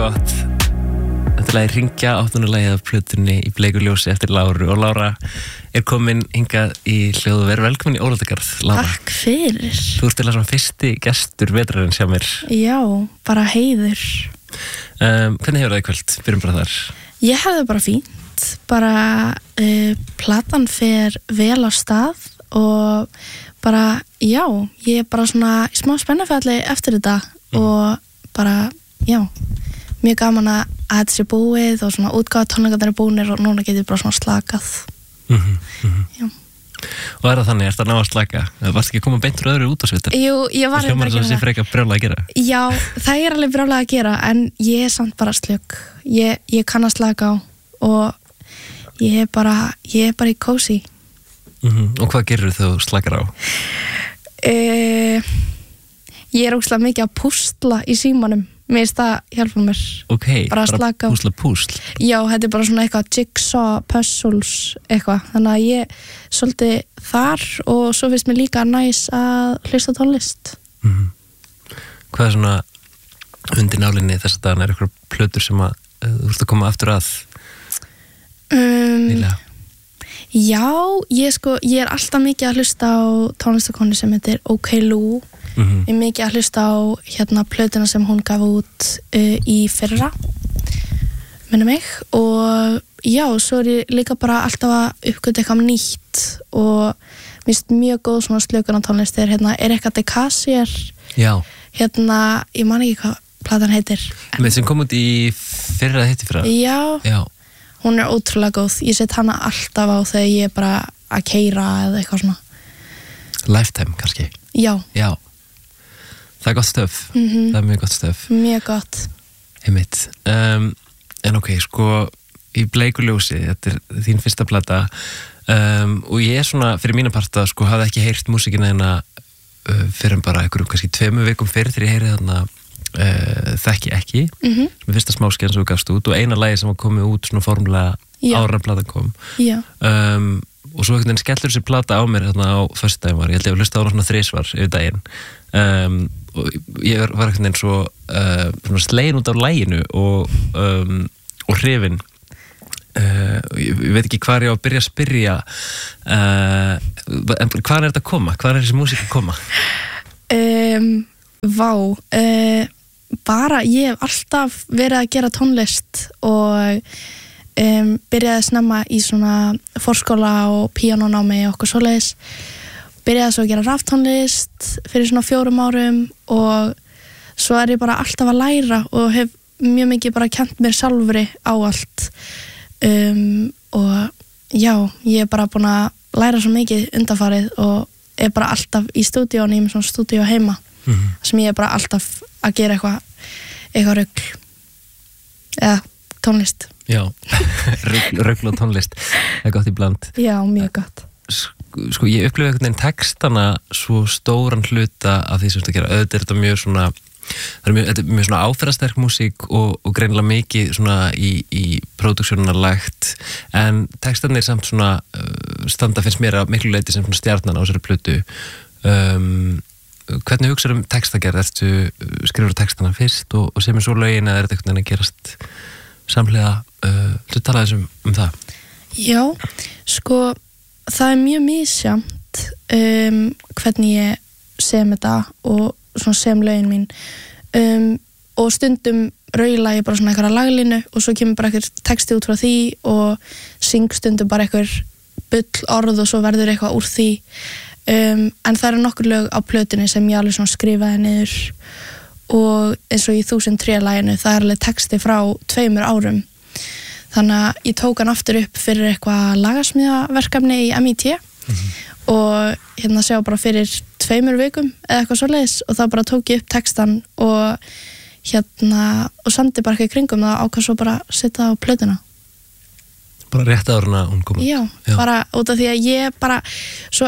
gott. Þetta lagi Hringja, áttunarlagið af plötunni Í bleiku ljósi eftir Láru. Og Lára komin hingað í hljóðver. Velkomin í Ólafsgarð, Lára. Takk fyrir. Þú ert til að svona fyrsti gestur vetrarins hjá mér. Já, bara heiður. Hvernig hefur það í kvöld? Byrjum bara þar. Ég hefði bara fínt. Bara platan fer vel á stað og bara, já, ég er bara svona í smá spennufalli eftir þetta og bara, já, mjög gaman að þetta sé búið og svona útgáfa tónleikarnir er búnir og núna get ég bara svona slakað. Já. Og er það þannig, ert það ná að slaka? Varst ekki að koma beint úr öðru útvarpsviðtali? Jú, ég var Það hljómar þess að sé frekar brjálað að gera. Já, það er alveg brjálað að gera en ég er samt bara slök. Ég kann að slaka á og ég er bara í kósí. Og hvað gerir þú slakar á? Ég er ógeðslega mikið að púsla í símanum. Mér finnst það hjálpa mér. Ok, bara slaka á. Púsl. Já, þetta er bara svona eitthvað jigsaw puzzles eitthvað. Þannig að ég svolítið þar og svo finnst mér líka næs að hlusta tónlist. Hvað er svona undir nálinni þess að dagana? Er eitthvað plötur sem að þú ert að koma aftur að nýlega? Já, ég er alltaf mikið að hlusta á tónlistakonu sem heitir OK Lou. Ég er mikið að hlusta á plötuna sem hún gaf út í fyrra, minna mig, og já, svo er ég líka bara alltaf að uppgöta eitthvað nýtt og mér finnst mjög góð svona slökun á tónlist er eitthvað Dekasier. Já. Ég man ekki hvað platan heitir. Með sem kom út í fyrra hitti fyrra? Já. Hún er ótrúlega góð. Ég set hana alltaf á þegar ég er bara að keyra eða eitthvað svona. Lifetime kannski? Já. Það er gott stöf. Það er mjög gott stöf. Mjög gott. Einmitt. En ok, sko, Í bleiku ljósi, þetta er þín fyrsta plata og ég er svona, fyrir mína parta, sko, hafði ekki heyrt músíkina hérna fyrir bara einhverjum kannski 2 vikum fyrir þegar ég heyrði þarna Þekki ekki, sem er fyrsta smáskeiðan sem þú gafst út og eina lagi sem var komið út svona formlega ára platan kom. Já. Og svo einhvern veginn skellur þessi plata á mér þarna á föstudaginn var, ég held ég að hlusta á hana svona 3 yfir daginn og ég var einhvern veginn svo svona slegin út af laginu og hrifinn. Ég veit ekki hvað ég á að byrja að spyrja en hvað er þetta að koma? Hvað er þessi músík að koma? Bara ég hef alltaf verið að gera tónlist og byrjaði snemma í svona forskóla og píanónámi og okkur svoleiðis. Byrjaði svo að gera raftónlist fyrir svona 4 árum og svo er ég bara alltaf að læra og hef mjög mikið bara kennt mér sjálfri á allt og já, ég er bara búin að læra svo mikið undanfarið og er bara alltaf í stúdíónu, ég er með svona stúdíó heima sem ég er bara alltaf að gera eitthvað rugl eða tónlist. Já, rugl og tónlist það er gott í bland. Já, mjög gott. Sko, ég upplifa einhvern veginn textana svo stóran hluta af því sem þú ert að gera. Auðvitað er þetta mjög svona þetta er mjög svona áferðasterk músík og greinilega mikið svona í pródúksjónuna lagt en textarnir samt svona standa finnst mér að miklu leyti sem svona stjarnan á þessari plötu. Hvernig hugsaðu textagerð? Skrifur textana fyrst og semur svo lögin eða er þetta einhvern veginn að gerast samhliða? Þú talaði það? Já, sko það er mjög misjafnt hvernig ég sem þetta og svona sem lögin mín og stundum raula ég bara svona eitthvað laglínu og svo kemur bara eitthvað texti út frá því og syng stundum bara eitthvað bull orð og svo verður eitthvað úr því en það eru nokkur lög á plötunni sem ég alveg svona skrifaði niður og eins og í 1003 laginu það er alveg texti frá 2 árum þannig að ég tók hann aftur upp fyrir eitthvað lagasmíðaverkefni í MIT og sjá bara fyrir 2 vikum eða eitthvað svoleiðis og þá bara tók ég upp textan og og samdi bara eitthvað kringum það ákvað svo bara setja á plötuna. Bara rétt áður en hún kom út? Já, bara út af því að ég bara svo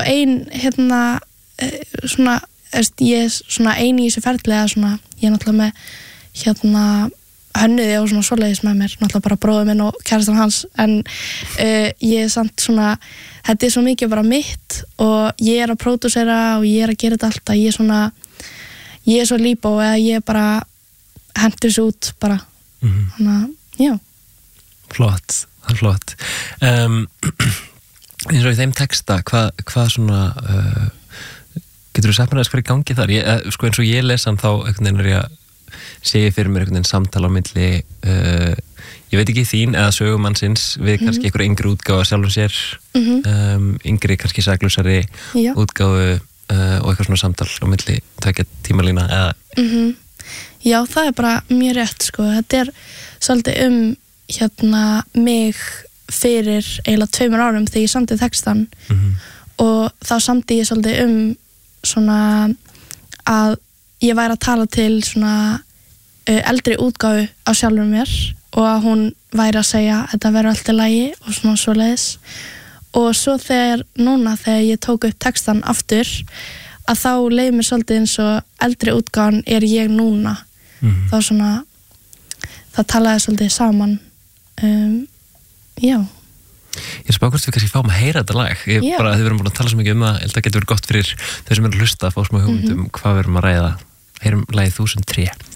svona ég er svona ein í þessu ferðlega svona, ég er náttúrulega með hönnuði og svona svoleiðis með mér, náttúrulega bara bróður minn og kærastan hans en ég er samt svona, þetta er svo mikið bara mitt og ég er að pródúsera og ég er að gera þetta alltaf, ég er svo líbó eða ég bara hendur þessu út bara Þannig að, já. Flott, það er flott. Eins og í þeim texta, hvað svona, getur þú sagt mér að hvað er í gangi þar? Sko eins og ég lesa hann þá einhvern veginn ég sé fyrir mér einhvern veginn samtala á milli, ég veit ekki þín eða sögumannsins við kannski einhver yngri útgáfa sjálfum sér, yngri kannski saklusari útgáfu og eitthvað svona samtal á milli tveggja tímalína eða... Já, það er bara mjög rétt, sko. Þetta er svolítið mig fyrir eiginlega 2 árum þegar ég samdi textan og þá samdi ég svolítið svona að ég væri að tala til svona eldri útgáfu á sjálfur mér og að hún væri að segja þetta verður allt í lagi og svona svoleiðis og svo þegar ég tók upp textan aftur að þá leið mér svolítið eins og eldri útgáfan er ég núna þá svona það talaði svolítið saman já. Ég spá hvort við kannski fáum að heyra þetta lag þið verðum búin að tala svo mikið það ég held að það getur verið gott fyrir þau sem eru að hlusta að fá smá hugmynd hvað við erum að ræða heyrum lagið 1003